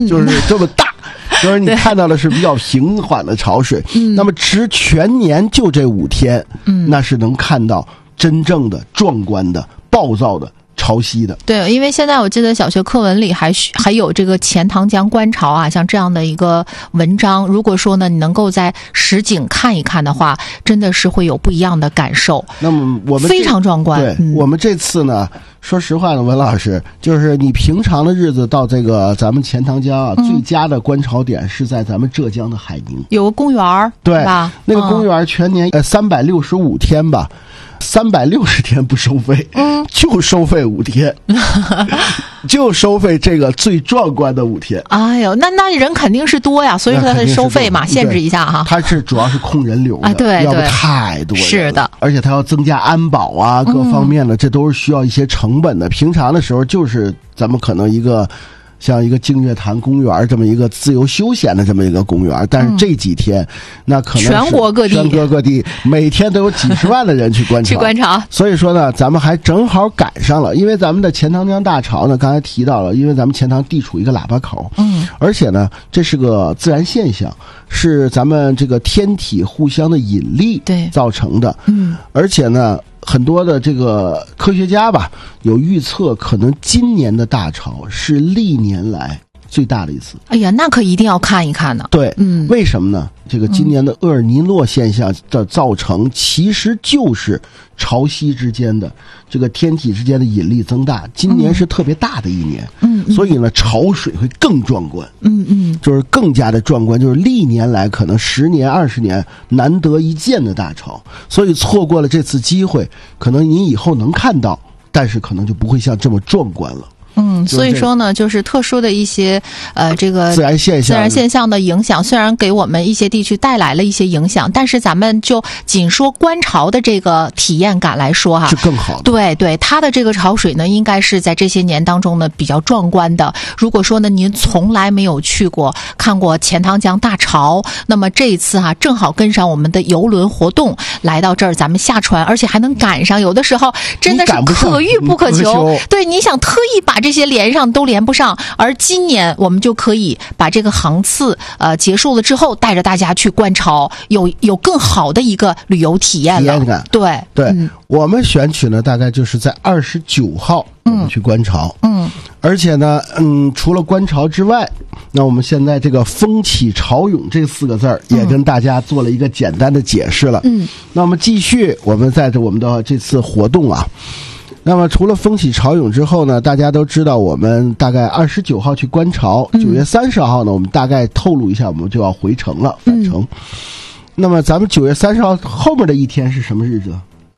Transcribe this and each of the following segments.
就是这么大。就是你看到的是比较平缓的潮水，那么全年就这5天，那是能看到真正的壮观的暴躁的潮汐的。 对，因为现在我记得小学课文里还有这个钱塘江观潮啊，像这样的一个文章，如果说呢你能够在实景看一看的话，真的是会有不一样的感受。 那么我们非常壮观。 对，我们这次呢，说实话呢，文老师，就是你平常的日子到这个咱们钱塘江啊，最佳的观潮点是在咱们浙江的海宁， 有个公园，对吧？ 那个公园全年365天吧。360天不收费，就收费5天，就收费这个最壮观的5天。 哎呦，那人肯定是多呀，所以说它收费嘛，限制一下哈。 它是主要是控人流的啊， 对， 要不太多人了。 是的， 而且它要增加安保啊，各方面的，这都是需要一些成本的。平常的时候就是咱们可能像一个净月潭公园这么一个自由休闲的这么一个公园，但是这几天，那可能全国各地每天都有几十万的人去观潮。 去观潮。 所以说呢，咱们还正好赶上了，因为咱们的钱塘江大潮呢，刚才提到了，因为咱们钱塘地处一个喇叭口，而且呢，这是个自然现象，是咱们这个天体互相的引力造成的，而且呢。很多的这个科学家吧，有预测可能今年的大潮是历年来最大的一次。 哎呀，那可一定要看一看呢。 对，为什么呢？这个今年的厄尔尼诺现象的造成，其实就是潮汐之间的这个天体之间的引力增大。今年是特别大的一年，所以呢，潮水会更壮观，就是更加的壮观，就是历年来可能10年、20年难得一见的大潮。所以错过了这次机会，可能你以后能看到，但是可能就不会像这么壮观了。 所以说呢，就是特殊的一些这个自然现象的影响，虽然给我们一些地区带来了一些影响，但是咱们就仅说观潮的这个体验感来说哈， 是更好的。 对，它的这个潮水呢，应该是在这些年当中呢比较壮观的。如果说呢您从来没有去过看过钱塘江大潮，那么这一次哈，正好跟上我们的邮轮活动来到这儿，咱们下船，而且还能赶上，有的时候真的是可遇不可求。对，你想特意把这些连上都连不上，而今年我们就可以把这个航次结束了之后，带着大家去观潮，有更好的一个旅游体验了。对， 我们选取呢，大概就是在29号我们去观潮。而且呢，除了观潮之外，那我们现在这个风起潮涌这4个字儿也跟大家做了一个简单的解释了。那我们继续，我们在我们的这次活动啊。那么除了风起潮涌之后呢，大家都知道我们大概29号去观潮，9月30号呢，我们大概透露一下，我们就要回程了，返程。那么咱们9月30号后面的一天是什么日子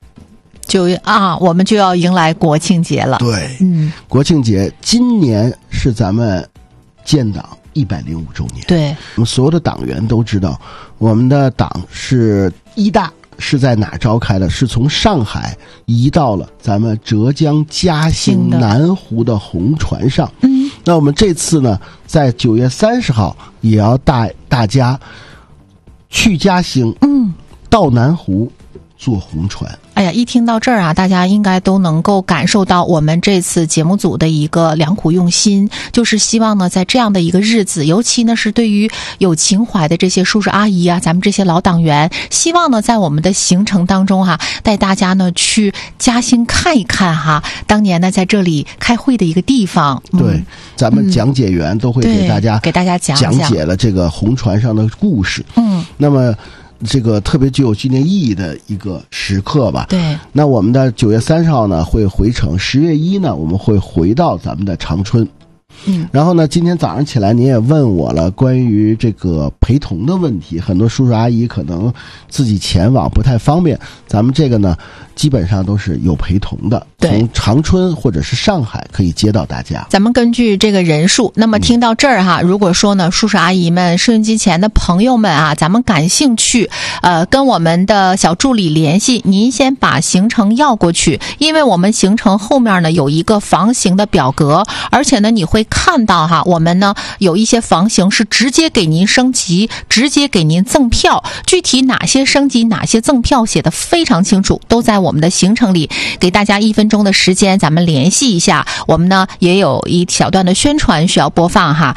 ？9月啊，我们就要迎来国庆节了。 对，国庆节今年是咱们建党105周年。 对， 我们所有的党员都知道，我们的党是1大。是在哪召开的？是从上海移到了咱们浙江嘉兴南湖的红船上。那我们这次呢，在9月30号也要带大家去嘉兴，到南湖坐红船。 哎呀，一听到这儿啊，大家应该都能够感受到我们这次节目组的一个良苦用心，就是希望呢，在这样的一个日子，尤其呢是对于有情怀的这些叔叔阿姨啊，咱们这些老党员，希望呢在我们的行程当中哈，带大家呢去嘉兴看一看哈，当年呢在这里开会的一个地方。 对，咱们讲解员都会给大家讲解了这个红船上的故事。那么这个特别具有纪念意义的一个时刻吧。 对， 那我们的9月30号呢会回程，10月1呢我们会回到咱们的长春。然后呢，今天早上起来你也问我了关于这个陪同的问题，很多叔叔阿姨可能自己前往不太方便，咱们这个呢基本上都是有陪同的，从长春或者是上海可以接到大家。 咱们根据这个人数，那么听到这儿哈，如果说呢叔叔阿姨们、收音机前的朋友们啊，咱们感兴趣，跟我们的小助理联系，您先把行程要过去，因为我们行程后面呢有一个房型的表格，而且呢你会看到哈，我们呢有一些房型是直接给您升级，直接给您赠票，具体哪些升级哪些赠票写得非常清楚，都在我们的行程里，给大家1分钟的时间，咱们联系一下。我们呢也有一小段的宣传需要播放哈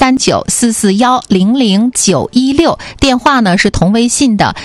，13944100916，电话呢是同微信的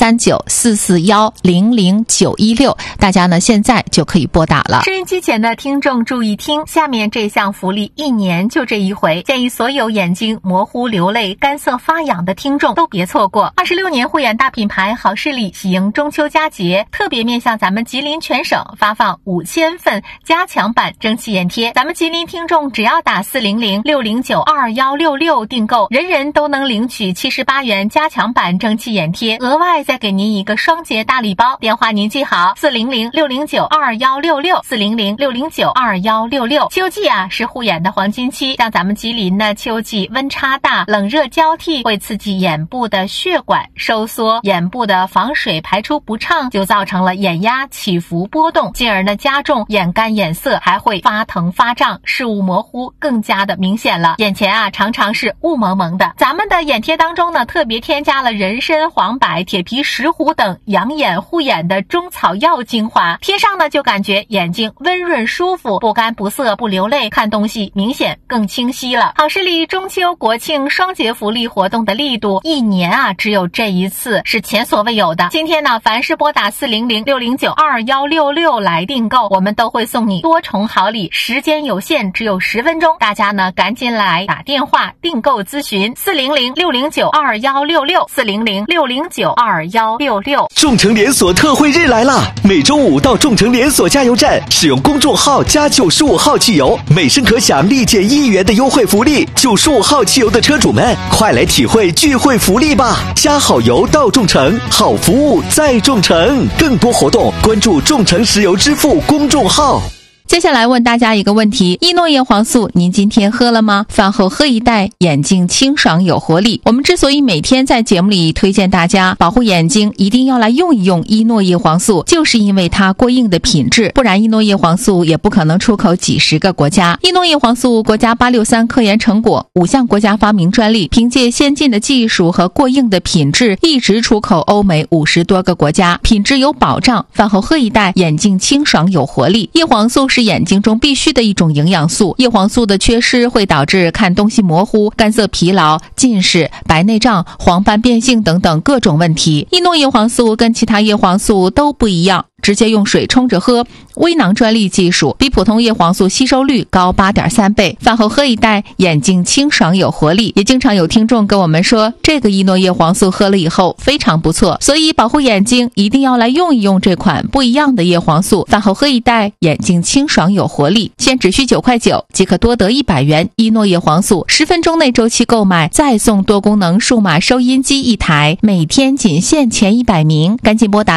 13944100916，大家呢现在就可以拨打了。收音机前的听众注意听，下面这项福利1年就这一回，建议所有眼睛模糊、流泪、干涩发痒的听众都别错过。26年护眼大品牌好视力喜迎中秋佳节，特别面向咱们吉林全省发放5000份加强版蒸汽眼贴，咱们吉林听众只要打400-609-22166订购，人人都能领取78元加强版蒸汽眼贴，额外再给您一个双节大礼包。电话您记好，400-609-22166，400-609-22166。秋季啊是护眼的黄金期，像咱们吉林呢，秋季温差大，冷热交替，会刺激眼部的血管收缩，眼部的防水排出不畅，就造成了眼压起伏波动，进而呢加重眼干眼涩，还会发疼发胀，视物模糊更加的明显了。眼前啊常常是雾蒙蒙的。咱们的眼贴当中呢，特别添加了人参、黄柏、铁皮石斛等养眼护眼的中草药精华，贴上呢就感觉眼睛温润舒服，不干不涩不流泪，看东西明显更清晰了。好视力中秋国庆双节福利活动的力度1年啊只有这一次，是前所未有的。今天呢，凡是拨打400-609-22166来订购，我们都会送你多重好礼，时间有限，只有10分钟，大家呢赶紧来打电话订购咨询，400-609-22166，400-609-22166。 众诚连锁特惠日来啦！每周5到众诚连锁加油站使用公众号加95号汽油，每升可享立减1元的优惠福利。95号汽油的车主们，快来体会聚会福利吧！加好油到众诚，好服务在众诚。更多活动关注众诚石油支付公众号。 接下来问大家一个问题，依诺叶黄素您今天喝了吗？饭后喝一袋，眼睛清爽有活力。我们之所以每天在节目里推荐大家保护眼睛一定要来用一用依诺叶黄素，就是因为它过硬的品质，不然依诺叶黄素也不可能出口几十个国家。依诺叶黄素国家863科研成果，5项国家发明专利，凭借先进的技术和过硬的品质，一直出口欧美50多个国家，品质有保障。饭后喝一袋，眼睛清爽有活力。叶黄素是眼睛中必须的一种营养素，叶黄素的缺失会导致看东西模糊、干涩疲劳、近视、白内障、黄斑变性等等各种问题。依诺叶黄素跟其他叶黄素都不一样，直接用水冲着喝，微囊专利技术，比普通叶黄素吸收率高8.3倍。饭后喝一袋，眼睛清爽有活力。也经常有听众跟我们说，这个依诺叶黄素喝了以后非常不错，所以保护眼睛一定要来用一用这款不一样的叶黄素。饭后喝一袋，眼睛清爽有活力。现只需9块9即可多得100元依诺叶黄素，10分钟内周期购买再送多功能数码收音机1台，每天仅限前100名，赶紧拨打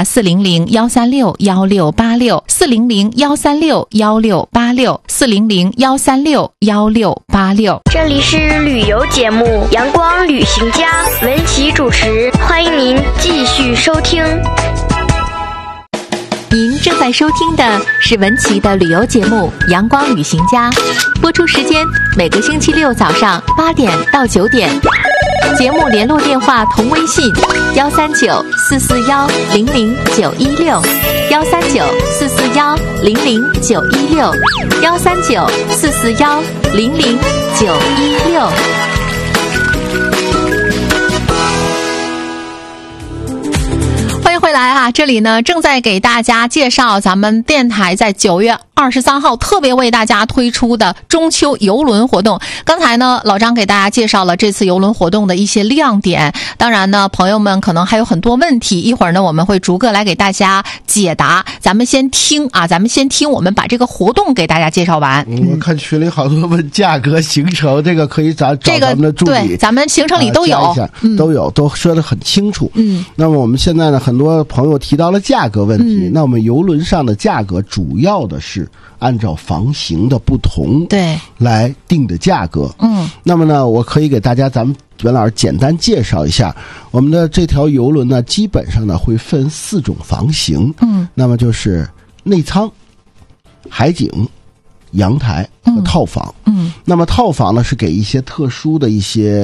400-136-1686，400-136-1686，400-136-1686。 这里是旅游节目《阳光旅行家》，文琪主持，欢迎您继续收听。 您正在收听的是文琪的旅游节目《阳光旅行家》，播出时间每个星期六早上8点到9点。节目联络电话同微信13944100916，13944100916。欢迎回来啊！这里呢正在给大家介绍咱们电台在9月23号特别为大家推出的中秋邮轮活动。刚才呢老张给大家介绍了这次邮轮活动的一些亮点，当然呢朋友们可能还有很多问题，一会儿呢我们会逐个来给大家解答。咱们先听，我们把这个活动给大家介绍完。 我看群里好多问价格行程，这个可以找咱们的助理， 对，咱们行程里都有， 都说得很清楚。那么我们现在呢，很多朋友提到了价格问题，那我们邮轮上的价格主要的是按照房型的不同，对，来定的价格。那么呢，我可以给大家，咱们文老师简单介绍一下，我们的这条邮轮呢，基本上呢会分4种房型。那么就是内舱、海景、阳台和套房。那么套房呢是给一些特殊的一些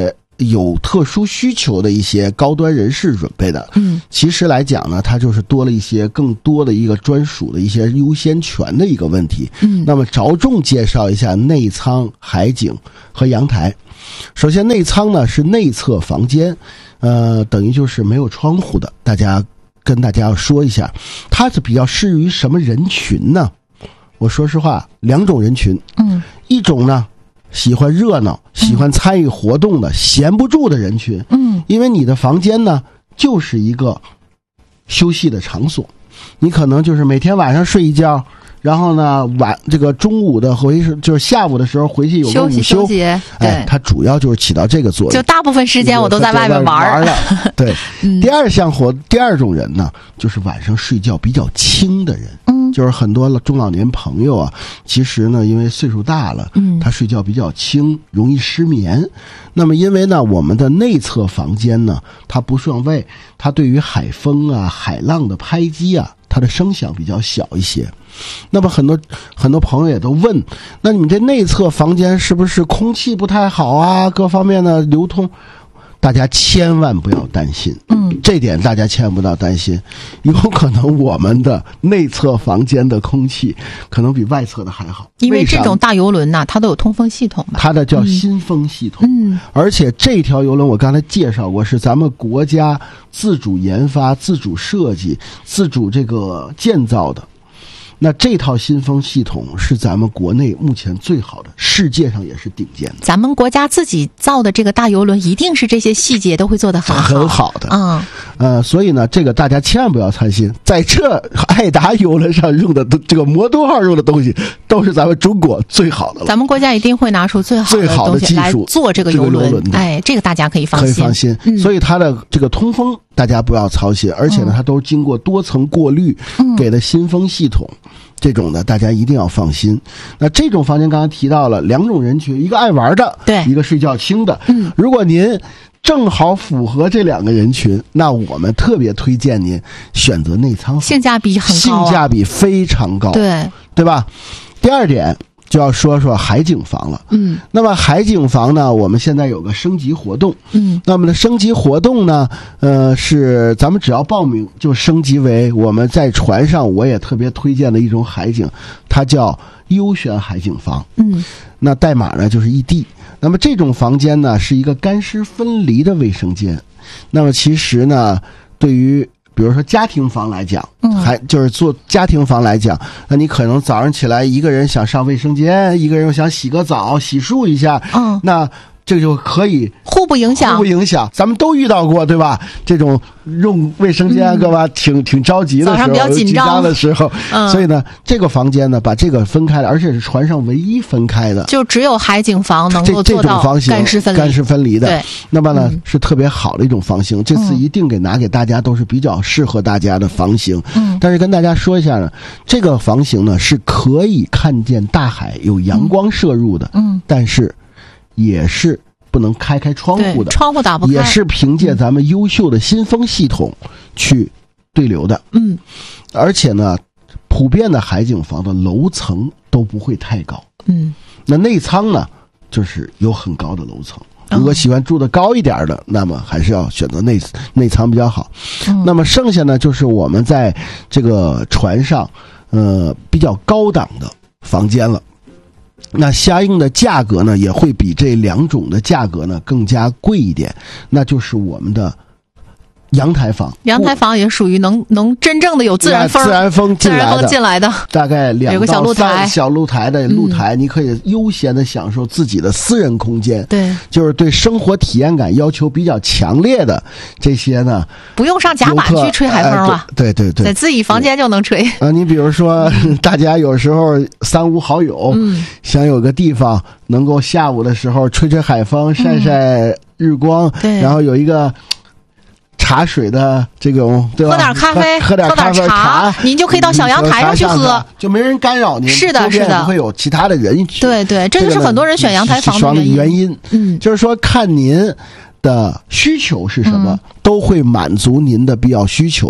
有特殊需求的一些高端人士准备的。其实来讲呢，它就是多了一些更多的一个专属的一些优先权的一个问题。那么着重介绍一下内舱、海景和阳台。首先内舱呢是内侧房间，等于就是没有窗户的。跟大家要说一下，它是比较适于什么人群呢？我说实话，2种人群。一种呢喜欢热闹、喜欢参与活动的、闲不住的人群。因为你的房间呢就是一个休息的场所，你可能就是每天晚上睡一觉，然后呢这个中午的就是下午的时候回去有个午休， 对， 它主要就是起到这个作用。 就大部分时间我都在外面玩了。 对，第二种人呢，就是晚上睡觉比较轻的人。就是很多中老年朋友啊，其实呢，因为岁数大了，他睡觉比较轻，容易失眠。那么因为呢，我们的内侧房间呢，它不上位，它对于海风啊、海浪的拍击啊，它的声响比较小一些。那么很多朋友也都问，那你们这内侧房间是不是空气不太好啊？各方面的流通？大家千万不要担心，这点大家千万不要担心，有可能我们的内侧房间的空气可能比外侧的还好， 因为这种大邮轮呢，它都有通风系统嘛， 它的叫新风系统，而且这条邮轮我刚才介绍过，是咱们国家自主研发、自主设计、自主这个建造的。那这套新风系统是咱们国内目前最好的，世界上也是顶尖的。 咱们国家自己造的这个大邮轮，一定是这些细节都会做得很好的。所以呢，这个大家千万不要担心，在这爱达邮轮上用的这个魔都号用的东西，都是咱们中国最好的了。 咱们国家一定会拿出最好的东西来做这个邮轮。这个大家可以放心。 所以它的这个通风大家不要操心，而且呢，它都是经过多层过滤给的新风系统。这种的大家一定要放心。那这种房间刚才提到了2种人群，一个爱玩的， 对， 一个睡觉轻的。如果您正好符合这2个人群，那我们特别推荐您选择内舱房， 性价比很高， 性价比非常高，对吧？第二点就要说说海景房了。那么海景房呢，我们现在有个升级活动。那么的升级活动呢，是咱们只要报名就升级为我们在船上我也特别推荐的一种海景，它叫优选海景房。那代码呢就是 ED。那么这种房间呢是一个干湿分离的卫生间。那么其实呢，对于比如说家庭房来讲，还就是做家庭房来讲，那你可能早上起来一个人想上卫生间，一个人又想洗个澡、洗漱一下，那这个就可以互不影响， 咱们都遇到过，对吧？这种用卫生间，对吧？挺着急的时候， 早上比较紧张的时候，所以呢，这个房间呢，把这个分开了，而且是船上唯一分开的， 就只有海景房能够做到干湿分离的。 对， 那么呢，是特别好的一种房型。这次一定拿给大家都是比较适合大家的房型。但是跟大家说一下呢，这个房型呢是可以看见大海，有阳光射入的。但是也是不能开窗户的， 窗户打不开， 也是凭借咱们优秀的新风系统去对流的。而且呢，普遍的海景房的楼层都不会太高。那内舱呢，就是有很高的楼层。如果喜欢住的高一点的，那么还是要选择内舱比较好。那么剩下呢，就是我们在这个船上，比较高档的房间了。那相应的价格呢，也会比这2种的价格呢更加贵一点，那就是我们的阳台房。 阳台房也属于能真正的有自然风进来的， 大概2 有个小露台， 小露台的露台，你可以悠闲的享受自己的私人空间。 对， 就是对生活体验感要求比较强烈的这些呢， 不用上甲板去吹海风了。 对， 在自己房间就能吹。 你比如说，大家有时候3、5好友，想有个地方能够下午的时候吹海风、晒晒日光，然后有一个茶水的这种，对吧？ 喝点咖啡， 喝点茶， 您就可以到小阳台上去喝， 就没人干扰您。 是的， 不会有其他的人去。 对，这就是很多人选阳台房的原因。就是说看您的需求是什么，都会满足您的必要需求的。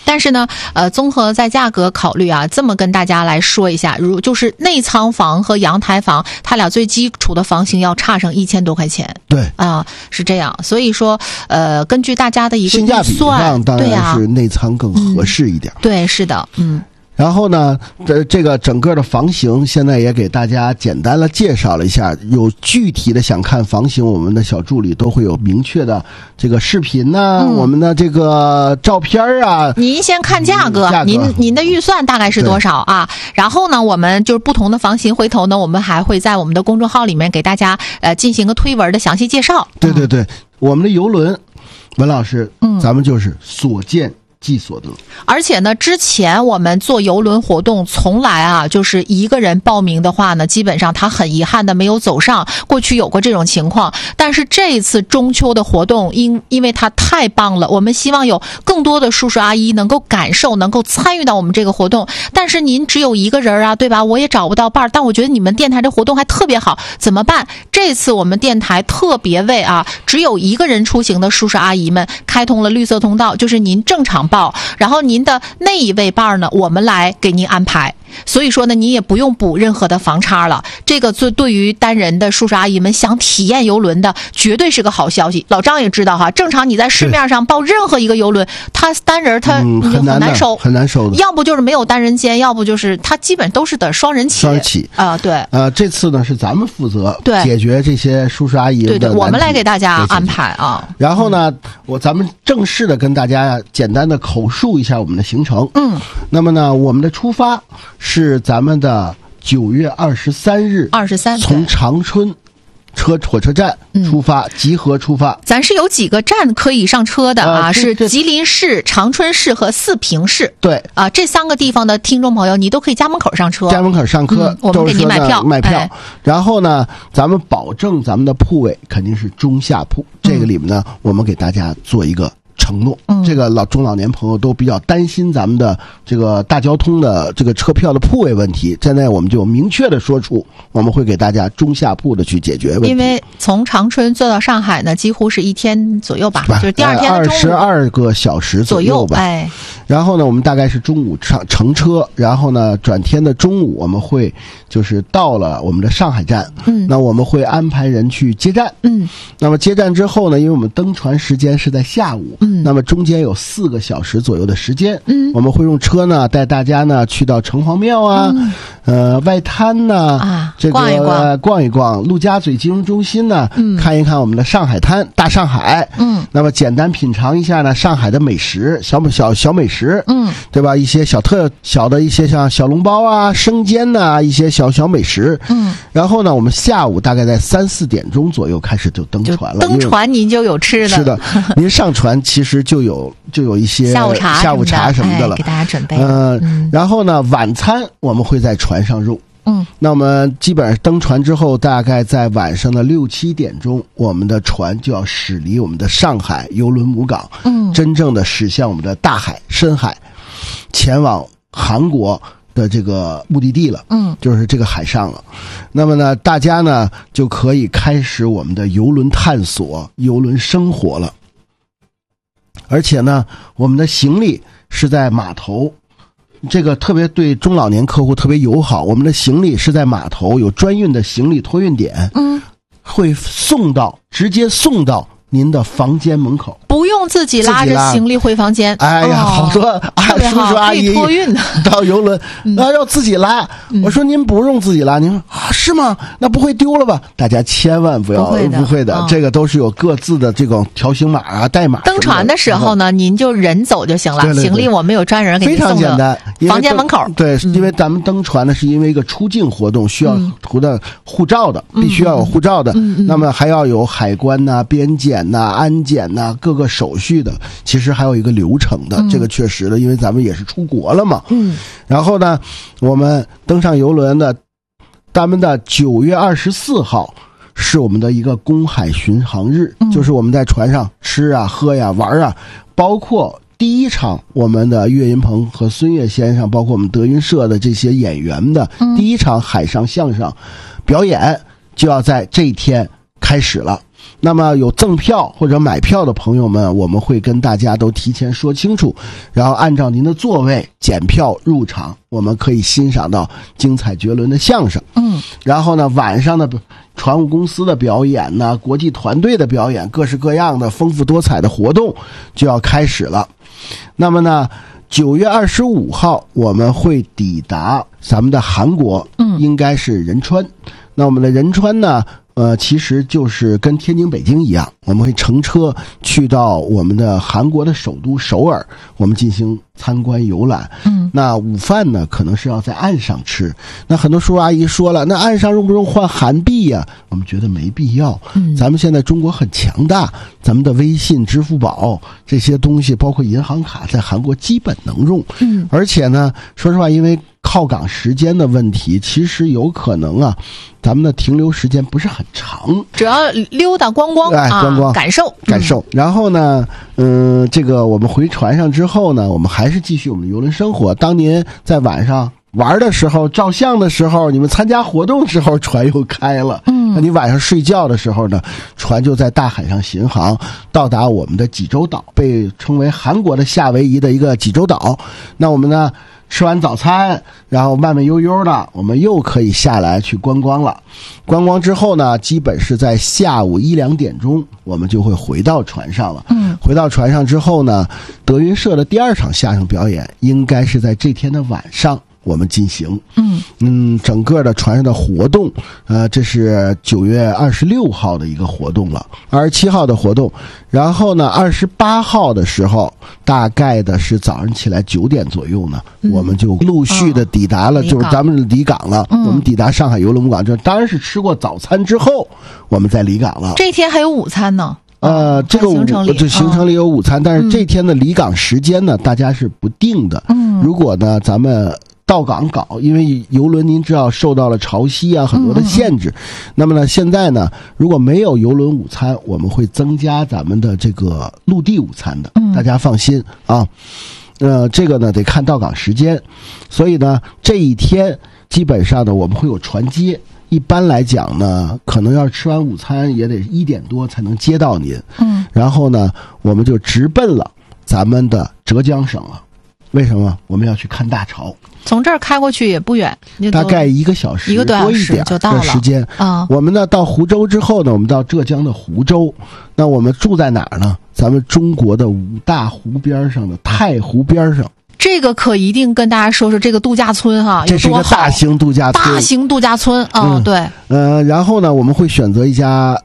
但是呢，综合在价格考虑啊，这么跟大家来说一下，就是内舱房和阳台房，它俩最基础的房型要差上1000多块钱。 对啊，是这样。所以说，根据大家的一个性价比上，当然是内舱更合适一点。 对，是的， 然后呢，这个整个的房型现在也给大家简单的介绍了一下，有具体的想看房型，我们的小助理都会有明确的这个视频呢，我们的这个照片啊。 您先看价格，您的预算大概是多少啊？然后呢，我们就是不同的房型，回头呢，我们还会在我们的公众号里面给大家进行个推文的详细介绍。 对对对，我们的邮轮，文老师，咱们就是所见即所得。 而且呢，之前我们做邮轮活动从来啊，就是一个人报名的话呢，基本上他很遗憾的没有走上。过去有过这种情况，但是这一次中秋的活动因为它太棒了，我们希望有更多的叔叔阿姨能够感受，能够参与到我们这个活动。但是您只有一个人啊，对吧？我也找不到伴儿，但我觉得你们电台这活动还特别好，怎么办？这次我们电台特别为只有一个人出行的叔叔阿姨们开通了绿色通道，就是您正常报，然后您的那一位伴儿呢，我们来给您安排。所以说呢，您也不用补任何的房差了。这个对于单人的叔叔阿姨们想体验邮轮的，绝对是个好消息。老张也知道哈，正常你在市面上报任何一个邮轮，他单人他很难收， 很难收的。 要不就是没有单人间，要不就是他基本都是的双人起啊。对， 这次呢是咱们负责解决这些叔叔阿姨的， 对，我们来给大家安排啊。 然后呢，咱们正式的跟大家简单的口述一下我们的行程。那么呢，我们的出发是咱们的9月23日从长春火车站出发，集合出发。 咱是有几个站可以上车的是吉林市、长春市和四平市。 对啊，这3个地方的听众朋友，你都可以家门口上车。 家门口上车， 我们给您买票。 然后呢，咱们保证咱们的铺位肯定是中下铺。这个里面呢，我们给大家做一个承诺。这个中老年朋友都比较担心咱们的这个大交通的这个车票的铺位问题，现在我们就明确的说出，我们会给大家中下铺的去解决问题。 因为从长春坐到上海呢，几乎是1天左右吧，就是第2天的中午 22个小时左右吧。然后呢，我们大概是中午乘车，然后呢，转天的中午我们会就是到了我们的上海站。那我们会安排人去接站。那么接站之后呢，因为我们登船时间是在下午。那么中间有4个小时左右的时间。我们会用车呢带大家呢去到城隍庙外滩呢这个逛一逛，陆家嘴金融中心呢看一看我们的上海滩大上海。那么简单品尝一下呢上海的美食，小美食。对吧？一些小的一些像小笼包啊、生煎呐，一些小美食。然后呢，我们下午大概在3、4点钟左右开始就登船了。 登船您就有吃的。 是的，您上船其实就有一些下午茶什么的了， 给大家准备。 然后呢，晚餐我们会在船上用。那我们基本上登船之后，大概在晚上的6、7点钟，我们的船就要驶离我们的上海邮轮母港，真正的驶向我们的大海深海，前往韩国的这个目的地了。就是这个海上了。那么呢，大家呢就可以开始我们的邮轮探索、邮轮生活了。而且呢，我们的行李是在码头。这个特别对中老年客户特别友好，我们的行李是在码头有专运的行李托运点，会直接送到您的房间门口， 不用自己拉着行李回房间。 哎呀，好多叔叔阿姨托运到邮轮要自己拉。我说您不用自己拉，您说是吗？那不会丢了吧？大家千万不要，不会的，这个都是有各自的这种条形码啊、代码。 登船的时候呢，您就人走就行了，行李我们有专人给您送的， 非常简单， 房间门口。 对，因为咱们登船呢是因为一个出境活动，需要图的护照的，必须要有护照的。那么还要有海关呐、边检呐、安检呐各个手续的，其实还有一个流程的。这个确实的，因为咱们也是出国了嘛。然后呢，我们登上邮轮的，咱们的9月24号是我们的一个公海巡航日，就是我们在船上吃啊、喝呀、玩啊，包括第一场我们的岳云鹏和孙越先生，包括我们德云社的这些演员的第一场海上相声表演就要在这一天开始了。 那么有赠票或者买票的朋友们，我们会跟大家都提前说清楚，然后按照您的座位检票入场，我们可以欣赏到精彩绝伦的相声。然后呢，晚上的船务公司的表演呢，国际团队的表演，各式各样的丰富多彩的活动就要开始了。那么呢，9月25号我们会抵达咱们的韩国，应该是仁川。那我们的仁川呢，其实就是跟天津、北京一样，我们会乘车去到我们的韩国的首都首尔，我们进行参观游览。那午饭呢，可能是要在岸上吃。那很多叔叔阿姨说了，那岸上用不用换韩币呀？我们觉得没必要。咱们现在中国很强大，咱们的微信、支付宝这些东西，包括银行卡，在韩国基本能用。而且呢，说实话，因为靠港时间的问题，其实有可能啊，咱们的停留时间不是很长， 主要溜达观光， 观光感受。 然后呢，这个我们回船上之后呢，我们还是继续我们的游轮生活。当您在晚上玩的时候、照相的时候、你们参加活动之后，船又开了。那你晚上睡觉的时候呢，船就在大海上巡航，到达我们的济州岛，被称为韩国的夏威夷的一个济州岛。那我们呢，吃完早餐，然后慢慢悠悠的，我们又可以下来去观光了。观光之后呢，基本是在下午1、2点钟，我们就会回到船上了。回到船上之后呢，德云社的第2场相声表演应该是在这天的晚上我们进行。整个的船上的活动，这是9月26号的一个活动了，27号的活动。然后呢，28号的时候，大概的是早上起来9点左右呢，我们就陆续的抵达了，就是咱们离港了。我们抵达上海邮轮母港，这当然是吃过早餐之后，我们再离港了。 这天还有午餐呢。 这个行程里有午餐，但是这天的离港时间呢，大家是不定的。如果呢，咱们到港搞，因为邮轮您知道受到了潮汐啊很多的限制。那么呢，现在呢，如果没有邮轮午餐，我们会增加咱们的这个陆地午餐的，大家放心啊。这个呢得看到港时间，所以呢这一天基本上呢我们会有船接。一般来讲呢，可能要吃完午餐也得1点多才能接到您。然后呢，我们就直奔了咱们的浙江省了。为什么？我们要去看大潮。 从这儿开过去也不远， 大概1个小时 1个多小时就到了的时间。我们呢到湖州之后呢，我们到浙江的湖州。那我们住在哪儿呢？咱们中国的5大湖边上的太湖边上。 这个可一定跟大家说说这个度假村哈， 这是一个大型度假村。 对。 然后呢，我们会选择一家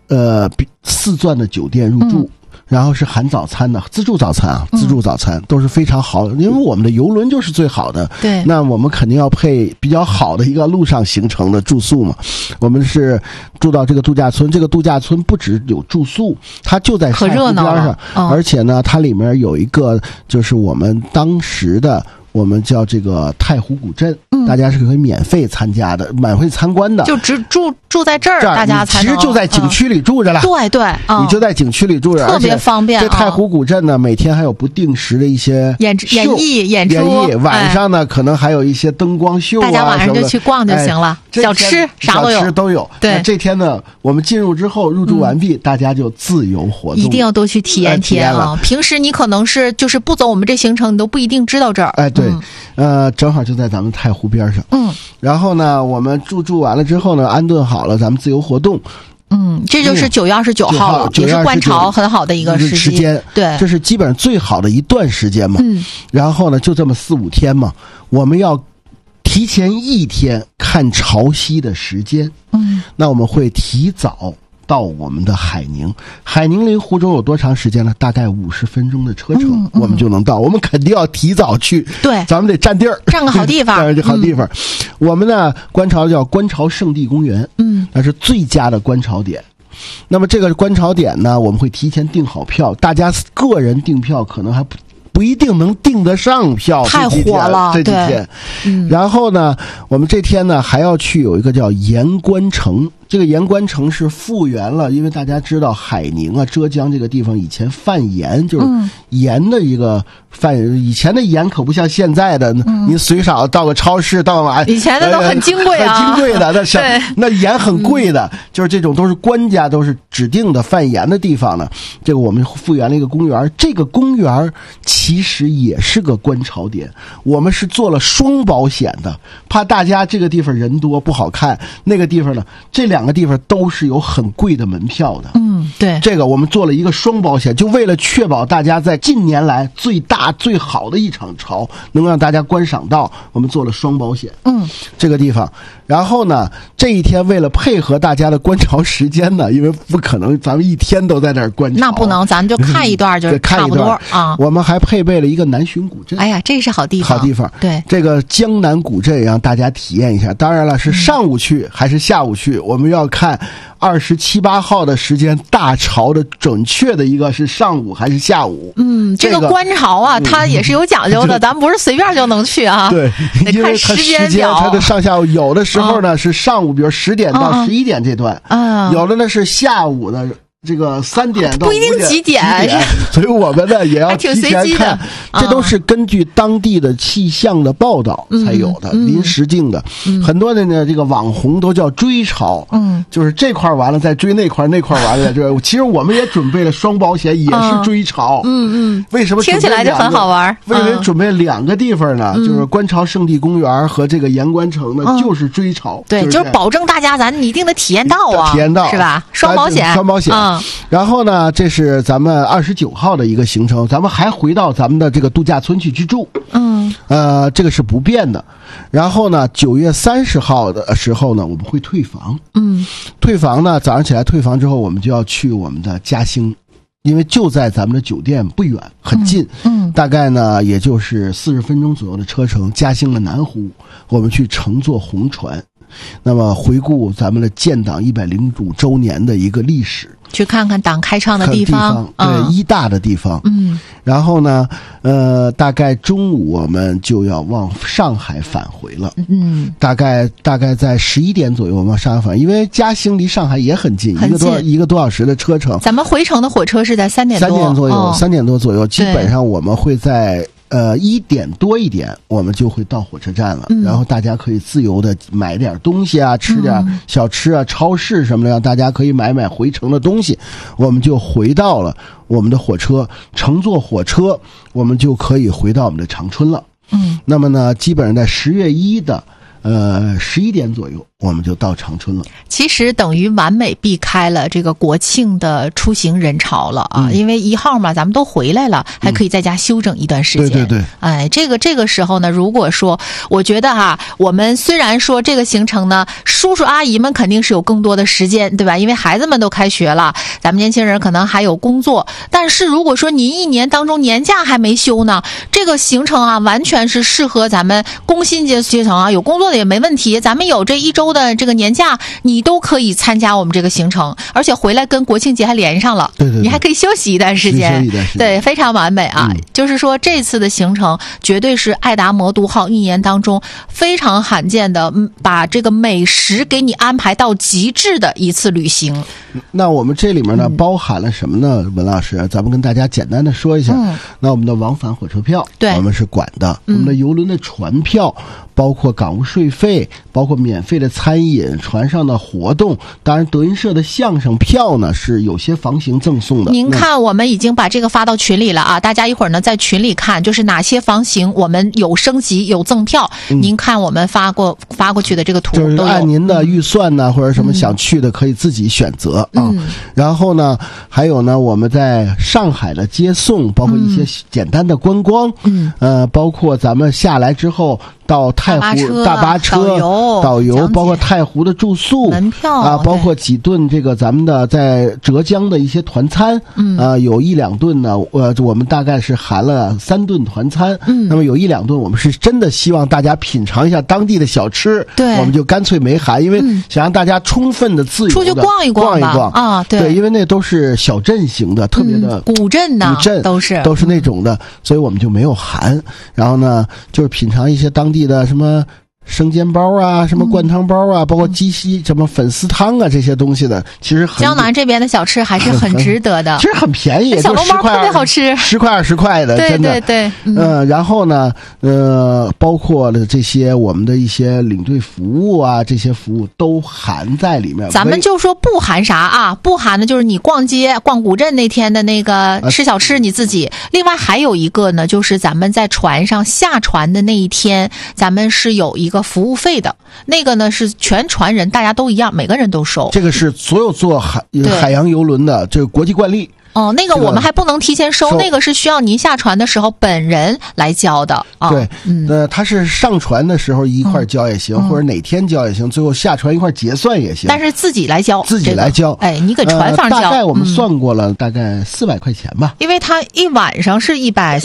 4钻的酒店入住。然后是含早餐的自助早餐都是非常好的，因为我们的邮轮就是最好的。 对， 那我们肯定要配比较好的一个路上行程的住宿嘛。我们是住到这个度假村，这个度假村不只有住宿，它就在太湖边上，而且呢，它里面有一个就是我们当时的。我们叫这个太湖古镇，大家是可以免费参加的，免费参观的。 就只住在这儿，大家才能。 其实就在景区里住着了。 对， 你就在景区里住着， 特别方便。 这太湖古镇呢，每天还有不定时的一些演出， 晚上呢可能还有一些灯光秀啊， 大家晚上就去逛就行了。小吃啥都有。 对，这天呢，我们进入之后入住完毕，大家就自由活动， 一定要多去体验啊！平时你可能是就是不走我们这行程，你都不一定知道这儿。 对，正好就在咱们太湖边上。然后呢，我们住完了之后呢，安顿好了，咱们自由活动。 这就是9月29号了，也是观潮很好的一个时间。对， 这是基本上最好的一段时间嘛。然后呢，就这么4、5天嘛，我们要提前1天看潮汐的时间。那我们会提早到我们的海宁离湖州有多长时间呢？大概50分钟的车程，我们就能到。我们肯定要提早去， 对， 咱们得占地儿， 占个好地方。 好地方。我们呢，观潮叫观潮圣地公园，那是最佳的观潮点。那么这个观潮点呢，我们会提前订好票，大家个人订票可能还不一定能订得上票， 太火了这几天。然后呢，我们这天呢还要去有一个叫盐官城。这个盐官城是复原了，因为大家知道海宁啊、浙江这个地方以前贩盐，就是盐的一个以前的盐可不像现在的，你随手到个超市到哪， 以前的都很金贵啊， 很金贵的，那盐很贵的，就是这种都是官家都是指定的泛盐的地方呢，这个我们复原了一个公园。这个公园其实也是个观潮点，我们是做了双保险的，怕大家这个地方人多不好看，那个地方呢，这两个地方都是有很贵的门票的。 对， 这个我们做了一个双保险，就为了确保大家在近年来最大最好的一场潮能让大家观赏到，我们做了双保险。这个地方，然后呢，这一天为了配合大家的观潮时间呢，因为不可能咱们一天都在那儿观潮， 那不能，咱们就看一段就差不多啊。 我们还配备了一个南浔古镇， 哎呀，这是好地方， 好地方。 对， 这个江南古镇让大家体验一下。当然了，是上午去还是下午去，我们要看27、8号的时间，大潮的准确的一个是上午还是下午。 这个观潮啊，它也是有讲究的，咱们不是随便就能去啊。 对， 得看时间表， 它的上下午有的时候呢是上午，比如10点到11点这段，有的呢是下午的。这个3点到5点不一定几点， 所以我们呢也要提前看，这都是根据当地的气象的报道才有的，临时定的。很多的呢，这个网红都叫追潮，就是这块完了再追那块，那块完了再追。其实我们也准备了双保险，也是追潮。为什么听起来就很好玩？ 为什么准备2个地方呢？就是观潮圣地公园和这个盐官城呢，就是追潮。 对，就是保证大家咱一定得体验到啊， 体验到是吧？双保险， 双保险。然后呢，这是咱们29号的一个行程，咱们还回到咱们的这个度假村去居住。这个是不变的。然后呢，9月30号的时候呢，我们会退房。退房呢，早上起来退房之后，我们就要去我们的嘉兴。因为就在咱们的酒店不远，很近，大概呢也就是40分钟左右的车程。嘉兴的南湖，我们去乘坐红船，那么回顾咱们的建党105周年的一个历史， 去看看党开创的地方， 对，一大的地方。然后呢，大概中午我们就要往上海返回了。大概在11点左右我们往上海返回，因为嘉兴离上海也很近，一个多小时的车程。 咱们回程的火车是在3点多 ，3点多左右，基本上我们会在1点多一点，我们就会到火车站了。然后大家可以自由的买点东西啊，吃点小吃啊，超市什么的，让大家可以买回程的东西。我们就回到了我们的火车，乘坐火车，我们就可以回到我们的长春了。那么呢，基本上在10月1的11点左右，我们就到长春了。 其实等于完美避开了这个国庆的出行人潮了啊，因为1号嘛，咱们都回来了，还可以在家休整一段时间。 对。 哎，这个时候呢，如果说，我觉得我们虽然说这个行程呢，叔叔阿姨们肯定是有更多的时间，对吧？因为孩子们都开学了，咱们年轻人可能还有工作。但是如果说您1年当中年假还没休呢，这个行程完全是适合咱们工薪阶层有工作的也没问题。咱们有这1周的这个年假，你都可以参加我们这个行程，而且回来跟国庆节还连上了。 对， 你还可以休息一段时间。对，非常完美啊！就是说这次的行程绝对是爱达魔都号1年当中非常罕见的，把这个美食给你安排到极致的一次旅行。 那我们这里面呢，包含了什么呢？文老师，咱们跟大家简单的说一下。那我们的往返火车票，对，我们是管的。我们的邮轮的船票，包括港务税费，包括免费的餐饮，船上的活动，当然德云社的相声票呢是有些房型赠送的。 您看，我们已经把这个发到群里了啊，大家一会儿呢在群里看，就是哪些房型我们有升级有赠票。您看我们发过去的这个图， 就是按您的预算呢，或者什么想去的可以自己选择啊。然后呢，还有呢，我们在上海的接送，包括一些简单的观光，包括咱们下来之后到太湖大巴车导游，包括太湖的住宿门票啊，包括几顿这个咱们的在浙江的一些团餐，有1、2顿呢，我们大概是含了3顿团餐，那么有1、2顿我们是真的希望大家品尝一下当地的小吃， 对， 我们就干脆没含，因为想让大家充分的自由的出去逛一逛啊， 对，因为那都是小镇型的，特别的古镇呢，都是那种的，所以我们就没有含。然后呢，就是品尝一些当地的什么生煎包啊，什么灌汤包啊，包括鸡西什么粉丝汤啊这些东西的，其实江南这边的小吃还是很值得的， 其实很便宜， 小笼包特别好吃 ，10块20块的， 对真的。 对。 然后呢，包括了这些我们的一些领队服务啊，这些服务都含在里面。 咱们就说不含啥啊，不含的就是你逛街逛古镇那天的那个吃小吃你自己。另外还有一个呢，就是咱们在船上下船的那一天，咱们是有一个服务费的，那个呢是全船人大家都一样，每个人都收。 这个是所有坐海洋游轮的这个国际惯例。 哦，那个我们还不能提前收，那个是需要您下船的时候本人来交的。 对，他是上船的时候一块交也行，或者哪天交也行，最后下船一块结算也行。 但是自己来交， 自己来交。 哎，你给船方交。 大概我们算过了，大概400块钱吧。 因为他一晚上是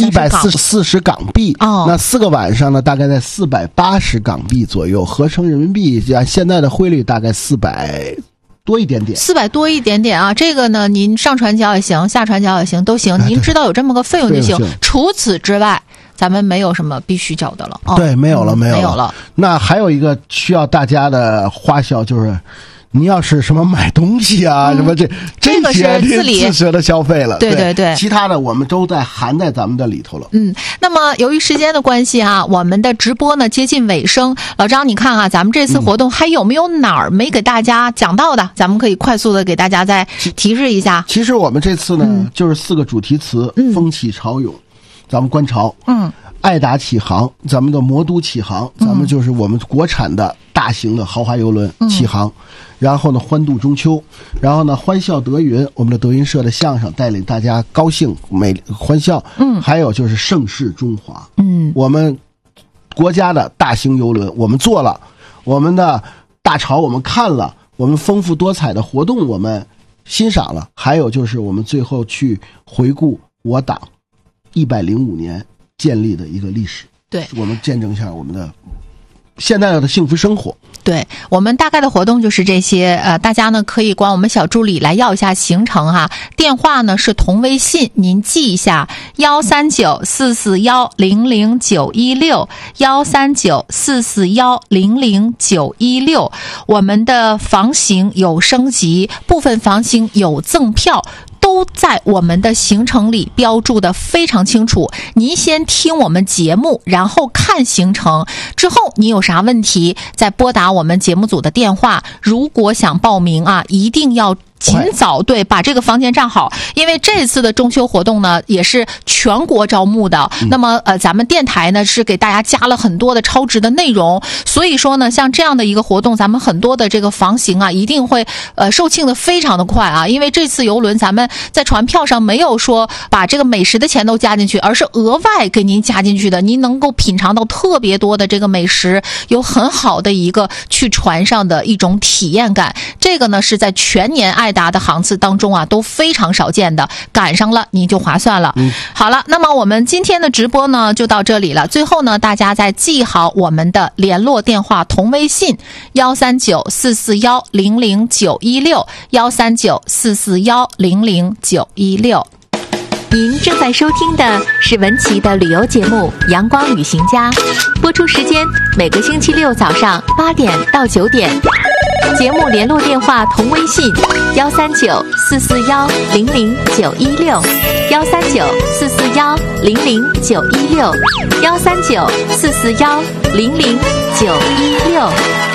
140港币。 哦， 那4个晚上呢，大概在480港币左右，合成人民币按现在的汇率大概400多一点点 ，400多一点点啊！这个呢，您上船交也行，下船交也行，都行。您知道有这么个费用就行。除此之外，咱们没有什么必须交的了。 对，没有了。那还有一个需要大家的花销就是。你要是什么买东西啊，什么这些自责的消费了， 对， 其他的我们都含在咱们的里头了。 那么由于时间的关系啊，我们的直播呢接近尾声。老张，你看啊，咱们这次活动还有没有哪儿没给大家讲到的？咱们可以快速的给大家再提示一下。 其实我们这次呢，就是4个主题词：风起潮涌，咱们观潮；爱达起航，咱们的魔都起航，咱们就是我们国产的大型的豪华游轮起航。然后呢，欢度中秋，然后呢，欢笑德云，我们的德云社的相声带领大家高兴欢笑。还有就是盛世中华，我们国家的大型游轮我们做了，我们的大潮我们看了，我们丰富多彩的活动我们欣赏了，还有就是我们最后去回顾我党105年建立的一个历史， 对， 我们见证一下我们的现在的幸福生活。 对，我们大概的活动就是这些，大家呢可以管我们小助理来要一下行程哈。电话呢是同微信，您记一下13944100916，13944100916。我们的房型有升级，部分房型有赠票。都在我们的行程里标注的非常清楚，您先听我们节目，然后看行程，之后你有啥问题再拨打我们节目组的电话。如果想报名啊，一定要尽早把这个房间占好，因为这次的中秋活动呢也是全国招募的。那么咱们电台呢是给大家加了很多的超值的内容，所以说呢像这样的一个活动，咱们很多的这个房型啊一定会售罄的非常的快啊，因为这次游轮咱们在船票上没有说把这个美食的钱都加进去，而是额外给您加进去的，您能够品尝到特别多的这个美食，有很好的一个去船上的一种体验感。这个呢是在全年爱达的航次当中啊都非常少见的，赶上了你就划算了。好了，那么我们今天的直播呢就到这里了。最后呢，大家再记好我们的联络电话同微信13944100916，13944100916。 您正在收听的是文琪的旅游节目《阳光旅行家》，播出时间每个星期六早上8点到9点。节目联络电话同微信13944100916，13944100916，13944100916。